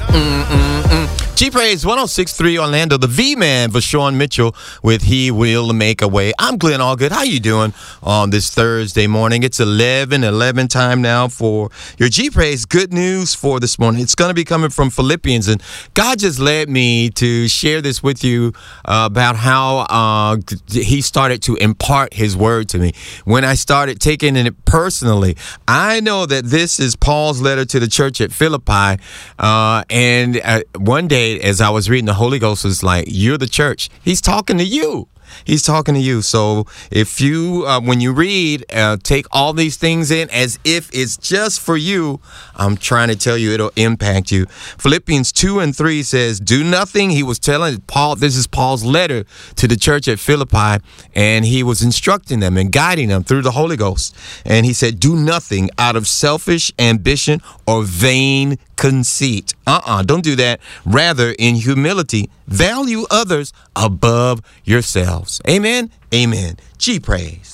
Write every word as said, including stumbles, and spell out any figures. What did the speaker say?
Mm-mm-mm. G-Praise one oh six point three Orlando, the V-Man, Vashawn Mitchell with He Will Make a Way. I'm Glenn Allgood. How you doing on this Thursday morning? It's eleven eleven time now for your G-Praise. Good news for this morning. It's going to be coming from Philippians, and God just led me to share this with you uh, about how uh, he started to impart his word to me. When I started taking it personally, I know that this is Paul's letter to the church at Philippi, uh, and uh, one day as I was reading, the Holy Ghost was like, you're the church. He's talking to you. He's talking to you. So if you, uh, when you read, uh, take all these things in as if it's just for you, I'm trying to tell you it'll impact you. Philippians two and three says, do nothing. He was telling Paul, this is Paul's letter to the church at Philippi, and he was instructing them and guiding them through the Holy Ghost. And he said, do nothing out of selfish ambition or vain conceit. Uh-uh, don't do that. Rather, in humility, value others above yourselves. Amen. Amen. G praise.